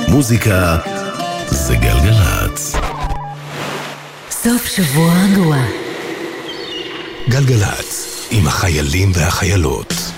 מוזיקה זה גלגלצ. סוף שבוע רגוע. גלגלצ עם החיילים והחיילות.